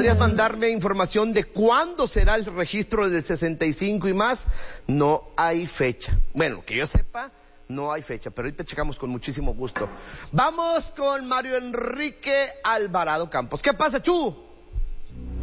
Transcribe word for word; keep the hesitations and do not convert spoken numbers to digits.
podrías mandarme información de cuándo será el registro del sesenta y cinco y más? No hay fecha. Bueno, que yo sepa, no hay fecha, pero ahorita checamos con muchísimo gusto. Vamos con Mario Enrique Alvarado Campos. ¿Qué pasa, Chu?